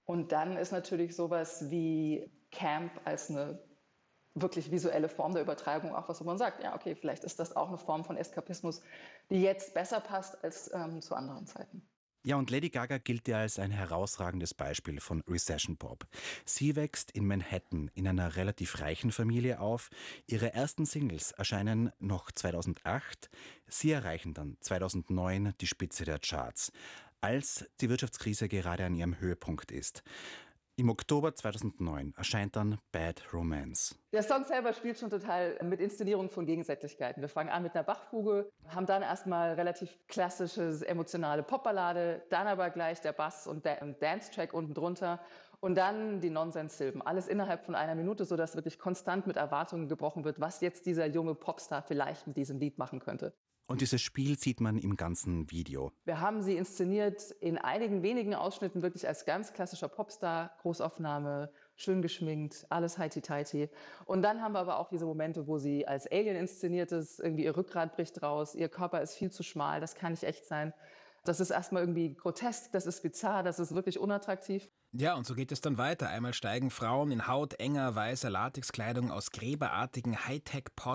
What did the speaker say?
Und dann ist natürlich sowas wie Camp als eine wirklich visuelle Form der Übertreibung auch was, wo man sagt, ja, okay, vielleicht ist das auch eine Form von Eskapismus, die jetzt besser passt als zu anderen Zeiten. Ja, und Lady Gaga gilt ja als ein herausragendes Beispiel von Recession Pop. Sie wächst in Manhattan in einer relativ reichen Familie auf. Ihre ersten Singles erscheinen noch 2008. Sie erreichen dann 2009 die Spitze der Charts, als die Wirtschaftskrise gerade an ihrem Höhepunkt ist. Im Oktober 2009 erscheint dann Bad Romance. Der Song selber spielt schon total mit Inszenierung von Gegensätzlichkeiten. Wir fangen an mit einer Bachfuge, haben dann erstmal relativ klassische emotionale Popballade, dann aber gleich der Bass und der Dance-Track unten drunter und dann die Nonsens-Silben. Alles innerhalb von einer Minute, sodass wirklich konstant mit Erwartungen gebrochen wird, was jetzt dieser junge Popstar vielleicht mit diesem Lied machen könnte. Und dieses Spiel sieht man im ganzen Video. Wir haben sie inszeniert in einigen wenigen Ausschnitten wirklich als ganz klassischer Popstar, Großaufnahme, schön geschminkt, alles heiti-teiti. Und dann haben wir aber auch diese Momente, wo sie als Alien inszeniert ist, irgendwie ihr Rückgrat bricht raus, ihr Körper ist viel zu schmal, das kann nicht echt sein. Das ist erstmal irgendwie grotesk, das ist bizarr, das ist wirklich unattraktiv. Ja, und so geht es dann weiter. Einmal steigen Frauen in hautenger, weißer Latexkleidung aus gräberartigen Hightech-Pots